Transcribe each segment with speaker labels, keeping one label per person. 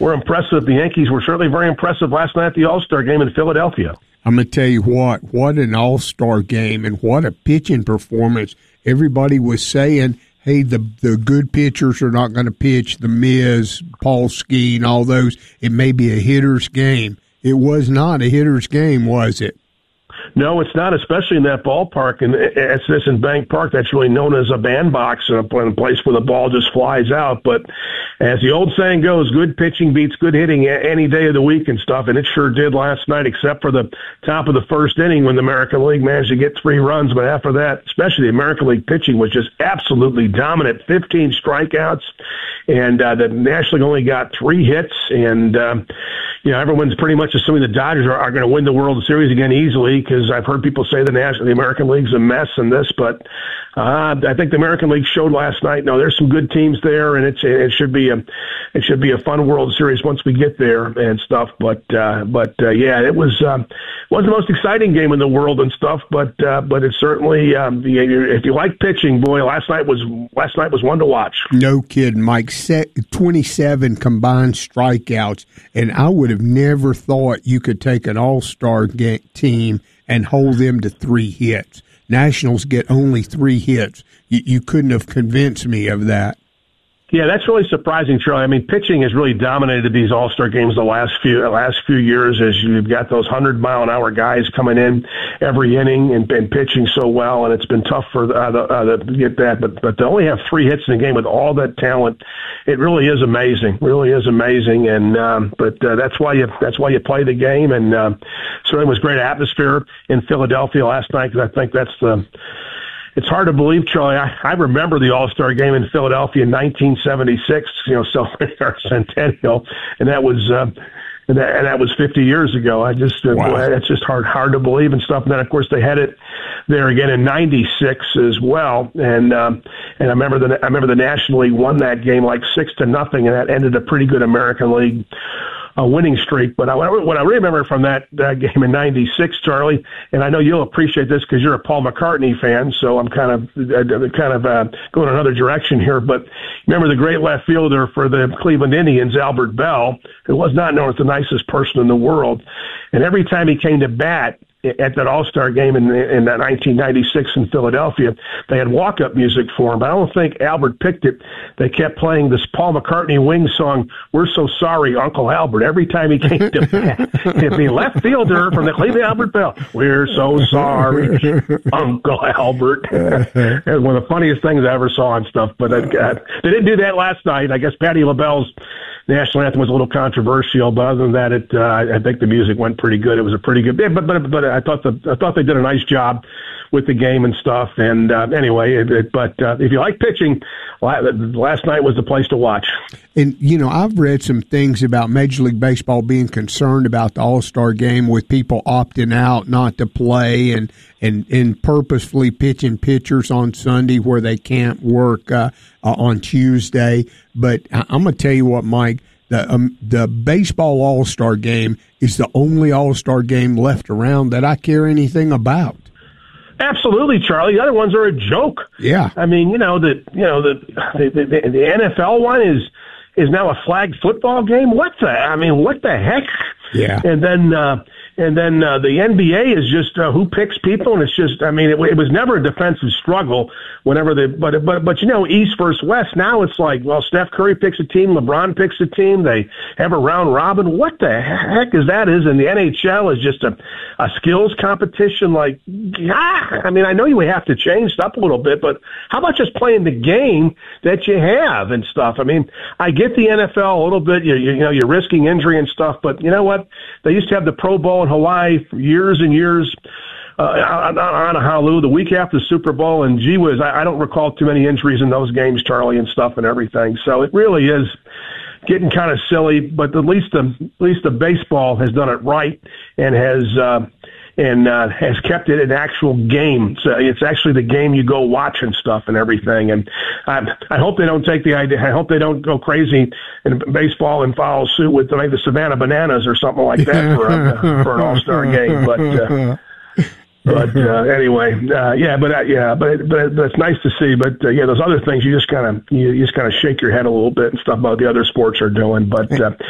Speaker 1: were impressive. The Yankees were certainly very impressive last night at the All-Star game in Philadelphia.
Speaker 2: I'm going to tell you what an All-Star game and what a pitching performance. Everybody was saying, hey, the good pitchers are not going to pitch. The Miz, Paul Skeen, all those. It may be a hitter's game. It was not a hitter's game, was it?
Speaker 1: No, it's not, especially in that ballpark. And it's this in Bank Park that's really known as a bandbox, and a place where the ball just flies out. But as the old saying goes, good pitching beats good hitting any day of the week and stuff. And it sure did last night, except for the top of the first inning when the American League managed to get 3 runs. But after that, especially the American League pitching was just absolutely dominant. 15 strikeouts, and the National League only got 3 hits. And everyone's pretty much assuming the Dodgers are going to win the World Series again easily, because I've heard people say the American League's a mess in this, but I think the American League showed last night. No, there's some good teams there, and it should be a fun World Series once we get there and stuff. But yeah, it was wasn't the most exciting game in the world and stuff, but it certainly if you like pitching, boy, last night was one to watch.
Speaker 2: No kidding, Mike. 27 combined strikeouts, and I would have never thought you could take an all-star team and hold them to 3 hits. Nationals get only 3 hits. You couldn't have convinced me of that.
Speaker 1: Yeah, that's really surprising, Charlie. I mean, pitching has really dominated these All-Star games the last few years, as you've got those 100-mile-an-hour guys coming in every inning and pitching so well, and it's been tough for to get that. But to only have 3 hits in a game with all that talent, it really is amazing. Really is amazing, and that's why you play the game, and certainly was great atmosphere in Philadelphia last night, because I think that's the. It's hard to believe, Charlie. I remember the All-Star game in Philadelphia in 1976, celebrating our centennial, and that was 50 years ago. Wow. That's just hard to believe and stuff. And then, of course, they had it there again in '96 as well. And I remember the National League won that game like 6-0, and that ended a pretty good American League winning streak. But what I really remember from that game in '96, Charlie, and I know you'll appreciate this because you're a Paul McCartney fan, so I'm kind of going another direction here. But remember the great left fielder for the Cleveland Indians, Albert Bell, who was not known as the nicest person in the world, and every time he came to bat at that All-Star game in 1996 in Philadelphia, they had walk-up music for him. But I don't think Albert picked it. They kept playing this Paul McCartney Wings song, "We're So Sorry, Uncle Albert," every time he came to bat. The left fielder from the Cleveland Albert Bell, "We're so sorry, Uncle Albert." It was one of the funniest things I ever saw and stuff. But they didn't do that last night. I guess Patti LaBelle's national anthem was a little controversial, but other than that, I think the music went pretty good. It was a pretty good bit, but I thought they did a nice job with the game and stuff. And anyway, if you like pitching, last night was the place to watch.
Speaker 2: And I've read some things about Major League Baseball being concerned about the All-Star game, with people opting out not to play and purposefully pitching pitchers on Sunday where they can't work on Tuesday. But I'm going to tell you what, Mike, the baseball All-Star game is the only All-Star game left around that I care anything about.
Speaker 1: Absolutely, Charlie. The other ones are a joke.
Speaker 2: Yeah.
Speaker 1: I mean, the NFL one is now a flag football game. What the heck? Yeah. And then the NBA is just who picks people, and it's just, it was never a defensive struggle whenever but East versus West, now it's like, well, Steph Curry picks a team, LeBron picks a team, they have a round robin. What the heck is that? And the NHL is just a skills competition. Like, I know you have to change stuff a little bit, but how about just playing the game that you have and stuff? I get the NFL a little bit, you're risking injury and stuff, but you know what? They used to have the Pro Bowl in Hawaii for years and years on Honolulu the week after the Super Bowl, and gee whiz, I don't recall too many injuries in those games, Charlie, and stuff and everything. So it really is getting kind of silly, but at least the baseball has done it right and has kept it an actual game. So it's actually the game you go watch and stuff and everything. And I hope they don't take the idea. I hope they don't go crazy in baseball and follow suit with like the Savannah Bananas or something like that for an All-Star game. But anyway, but it's nice to see. But those other things, you just kind of shake your head a little bit and stuff about the other sports are doing. But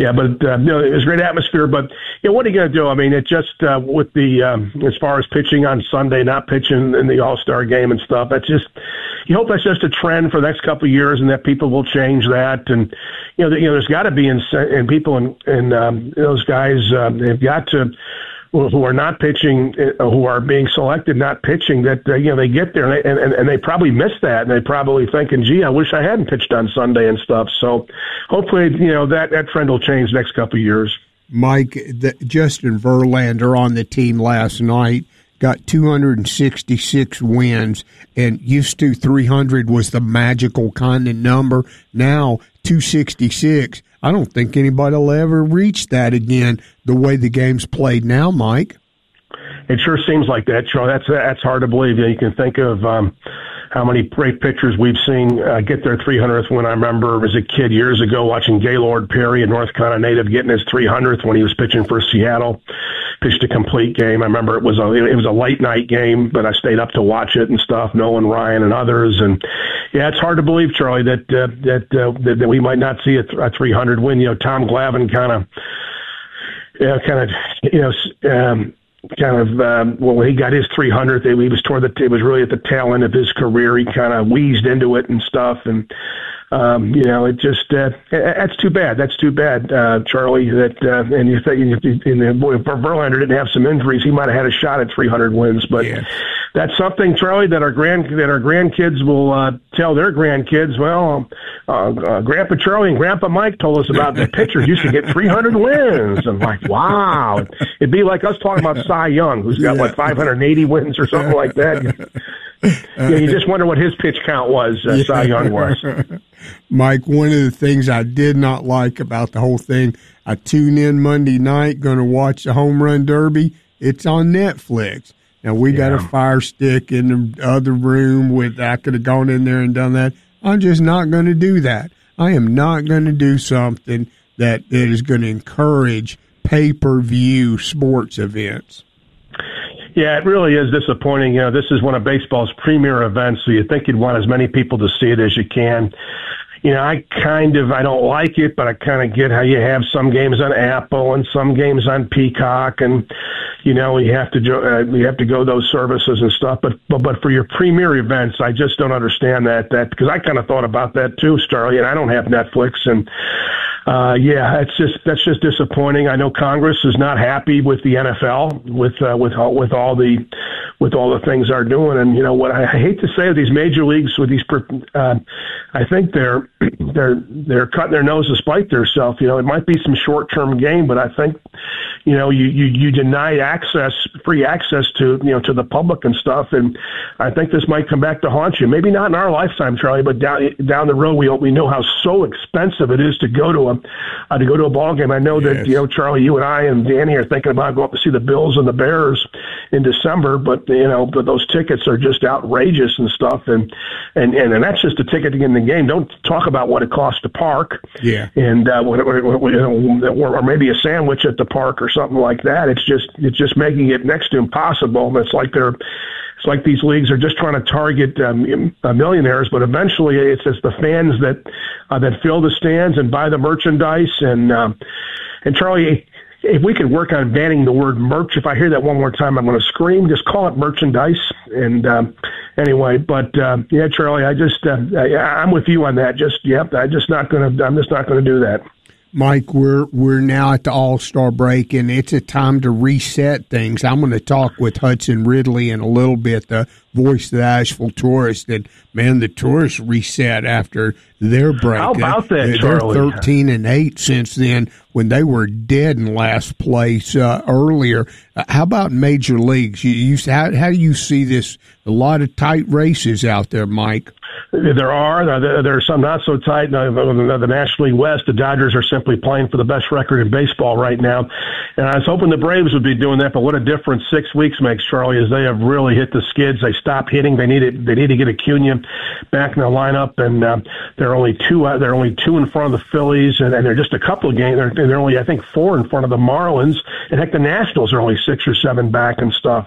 Speaker 1: but it was a great atmosphere. But what are you going to do? I mean, it just with the as far as pitching on Sunday, not pitching in the All-Star game and stuff. That's just you hope that's just a trend for the next couple of years, and that people will change that. And there's got to be and people and those guys they've got to. Who are not pitching, who are being selected, not pitching, that, they get there and they probably miss that. And they probably thinking, gee, I wish I hadn't pitched on Sunday and stuff. So hopefully, that trend will change next couple of years.
Speaker 2: Mike, Justin Verlander on the team last night got 266 wins, and used to 300 was the magical kind of number. Now 266. I don't think anybody will ever reach that again the way the game's played now, Mike.
Speaker 1: It sure seems like that, Charlie. That's hard to believe. You can think of how many great pitchers we've seen get their 300th win. I remember as a kid years ago watching Gaylord Perry, a North Carolina native, getting his 300th when he was pitching for Seattle. Pitched a complete game. I remember it was a late night game, but I stayed up to watch it and stuff. Nolan Ryan and others, and it's hard to believe, Charlie, that we might not see a 300 win. Tom Glavine when he got his 300th, it was really at the tail end of his career. He kind of wheezed into it and stuff, and it just that's too bad. That's too bad, Charlie. And you think if Verlander didn't have some injuries, he might have had a shot at 300 wins. But that's something, Charlie, that our grandkids will tell their grandkids. Well, Grandpa Charlie and Grandpa Mike told us about the pitchers used to get 300 wins. I'm like, wow. It'd be like us talking about Cy Young, who's got 580 wins or something like that. You just wonder what his pitch count was. Cy Young was.
Speaker 2: Mike, one of the things I did not like about the whole thing, I tuned in Monday night, going to watch the Home Run Derby. It's on Netflix. Now, we got a Fire Stick in the other room. I could have gone in there and done that. I'm just not going to do that. I am not going to do something that is going to encourage pay-per-view sports events.
Speaker 1: Yeah, it really is disappointing. This is one of baseball's premier events, so you think you'd want as many people to see it as you can. I don't like it, but I kind of get how you have some games on Apple and some games on Peacock, and you have to go those services and stuff. But for your premier events, I just don't understand that because I kind of thought about that too, Starley, and I don't have Netflix, and that's just disappointing. I know Congress is not happy with the NFL with all the things they're doing, and what I hate to say of these major leagues with these, I think they're cutting their nose to spite themselves. It might be some short-term gain, but I think you deny free access to the public and stuff, and I think this might come back to haunt you. Maybe not in our lifetime, Charlie, but down the road we know how so expensive it is to go to a ball game. I know that Charlie, you and I and Danny are thinking about going up to see the Bills and the Bears in December, but but those tickets are just outrageous and stuff, and that's just a ticket to get in the game. Don't talk about what it costs to park, and or maybe a sandwich at the park or something like that. It's just making it next to impossible. It's like these leagues are just trying to target millionaires, but eventually it's the fans that fill the stands and buy the merchandise. And Charlie, if we could work on banning the word merch, if I hear that one more time, I'm going to scream. Just call it merchandise. And anyway, but Charlie, I'm with you on that. I'm just not going to do that.
Speaker 2: Mike, we're now at the All-Star break, and it's a time to reset things. I'm going to talk with Hudson Ridley in a little bit, the voice of the Asheville Tourist, and, man, the Tourists reset after their break.
Speaker 1: How about that, Charlie?
Speaker 2: They're 13-8 since then when they were dead in last place earlier. How about major leagues? How do you see this? A lot of tight races out there, Mike.
Speaker 1: There are some not so tight. The National League West, the Dodgers are simply playing for the best record in baseball right now. And I was hoping the Braves would be doing that, but what a difference 6 weeks makes, Charlie, is they have really hit the skids. They stopped hitting. They need to get Acuna back in the lineup, and they're only two in front of the Phillies, and they're just a couple of games. They're only, I think, 4 in front of the Marlins, and heck, the Nationals are only 6 or 7 back and stuff.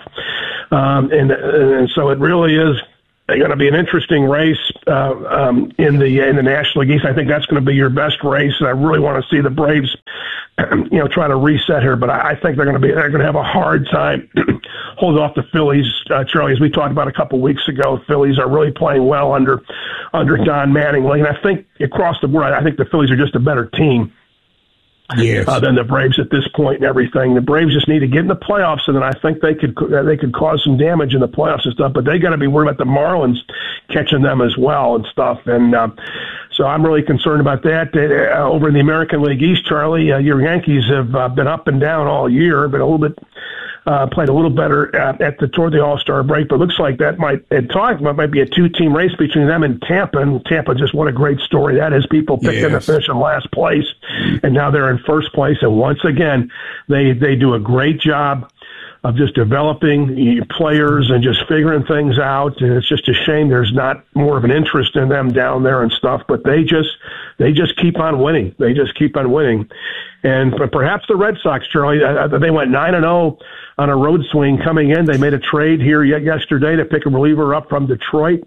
Speaker 1: And so it really is going to be an interesting race in the National League East. I think that's going to be your best race, and I really want to see the Braves try to reset here. But I think they're going to have a hard time holding off the Phillies, Charlie. As we talked about a couple weeks ago, Phillies are really playing well under Don Mattingly, and I think across the board, I think the Phillies are just a better team.
Speaker 2: Yes.
Speaker 1: Than the Braves at this point and everything. The Braves just need to get in the playoffs, and then I think they could cause some damage in the playoffs and stuff. But they got to be worried about the Marlins catching them as well and stuff. And so I'm really concerned about that. Over in the American League East, Charlie, your Yankees have been up and down all year, but a little bit. Played a little better toward the All-Star break, but it looks like that might be a 2-team race between them and Tampa. And Tampa, just what a great story that is. People picked them to finish in last place, and now they're in first place. And once again, they do a great job of just developing players and just figuring things out. And it's just a shame there's not more of an interest in them down there and stuff. But they just keep on winning. They just keep on winning. And perhaps the Red Sox, Charlie, they went 9-0 on a road swing coming in. They made a trade here yesterday to pick a reliever up from Detroit.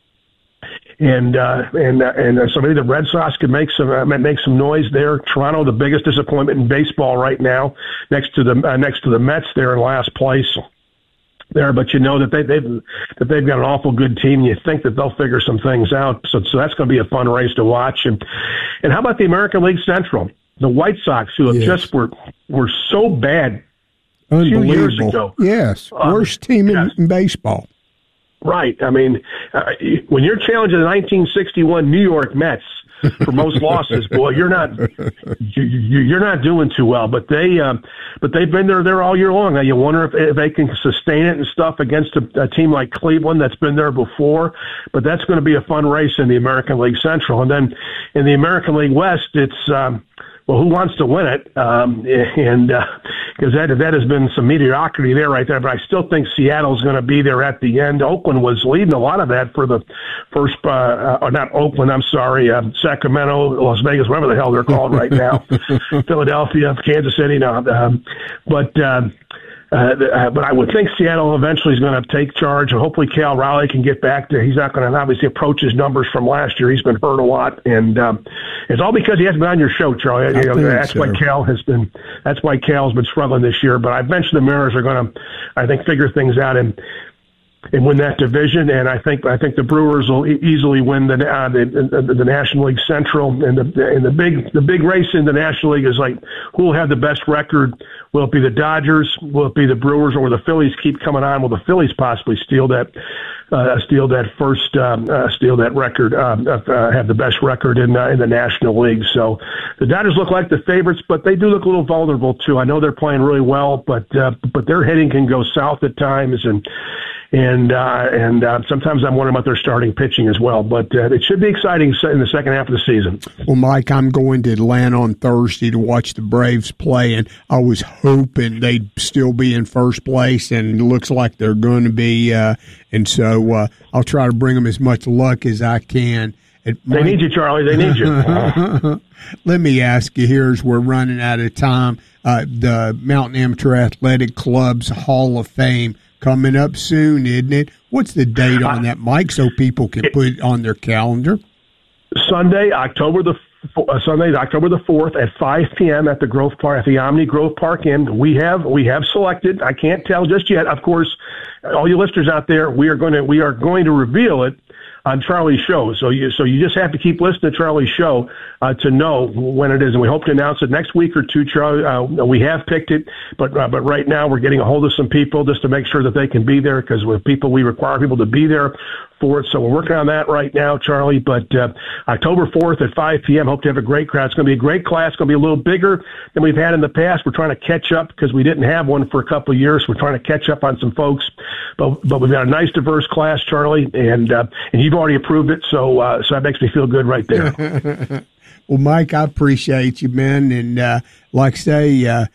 Speaker 1: And so maybe the Red Sox could make some noise there. Toronto, the biggest disappointment in baseball right now, next to the Mets there in last place there. But you know that they've got an awful good team. You think that they'll figure some things out. So that's going to be a fun race to watch. And how about the American League Central? The White Sox, who have just were so bad a few years ago.
Speaker 2: Yes, worst team in baseball.
Speaker 1: Right. I mean, when you're challenging the 1961 New York Mets for most losses, boy, you're not doing too well. But they've been there all year long. Now you wonder if they can sustain it and stuff against a team like Cleveland that's been there before. But that's going to be a fun race in the American League Central, and then in the American League West, it's. Well, who wants to win it? Because that has been some mediocrity there right there. But I still think Seattle's going to be there at the end. Oakland was leading a lot of that for the first, or not Oakland, I'm sorry, Sacramento, Las Vegas, whatever the hell they're called right now, Philadelphia, Kansas City. But I would think Seattle eventually is going to take charge, and hopefully Cal Raleigh can get back to. He's not going to obviously approach his numbers from last year. He's been hurt a lot, and it's all because he hasn't been on your show, Charlie. That's why Cal has been. That's why Cal's been struggling this year. But I mentioned the Mariners are going to, I think, figure things out and win that division, and I think the Brewers will easily win the National League Central, and the big race in the National League is like who will have the best record. Will it be the Dodgers? Will it be the Brewers? Or will the Phillies keep coming on? Will the Phillies possibly steal that record, have the best record in the National League? So the Dodgers look like the favorites, but they do look a little vulnerable too. I know they're playing really well, but their hitting can go south at times, and sometimes I'm wondering about their starting pitching as well. But it should be exciting in the second half of the season.
Speaker 2: Well, Mike, I'm going to Atlanta on Thursday to watch the Braves play, and I was hoping they'd still be in first place, and it looks like they're going to be. And so I'll try to bring them as much luck as I can.
Speaker 1: They need you, Charlie. They need you.
Speaker 2: Let me ask you here as we're running out of time. The Mountain Amateur Athletic Club's Hall of Fame coming up soon, isn't it? What's the date on that, Mike, so people can put it on their calendar?
Speaker 1: Sunday, October the 4th at 5 p.m. at the Grove Park, at the Omni Grove Park Inn. We have selected. I can't tell just yet. Of course, all you listeners out there, we are going to reveal it on Charlie's show. So you just have to keep listening to Charlie's show to know when it is, and we hope to announce it next week or two, Charlie. We have picked it, but right now we're getting a hold of some people just to make sure that they can be there, because with people, we require people to be there for it. So we're working on that right now, Charlie. But October 4th at 5 p.m. Hope to have a great crowd. It's going to be a great class. It's going to be a little bigger than we've had in the past. We're trying to catch up because we didn't have one for a couple of years. We're trying to catch up on some folks, but we've got a nice, diverse class, Charlie, and you've already approved it. So that makes me feel good right there.
Speaker 2: Well, Mike, I appreciate you, man, and like I say,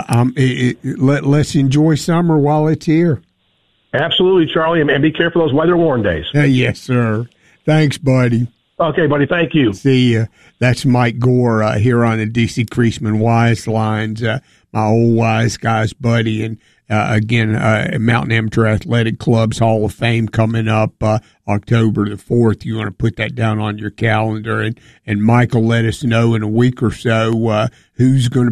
Speaker 2: let's enjoy summer while it's here.
Speaker 1: Absolutely, Charlie, and be careful those weather-worn days.
Speaker 2: Yes, sir. Thanks, buddy.
Speaker 1: Okay, buddy, thank you.
Speaker 2: See ya. That's Mike Gore here on the D.C. Creasman Wise Lines, my old Wise Guys buddy, and again, Mountain Amateur Athletic Club's Hall of Fame coming up October the 4th. You want to put that down on your calendar, and Mike will let us know in a week or so who's going to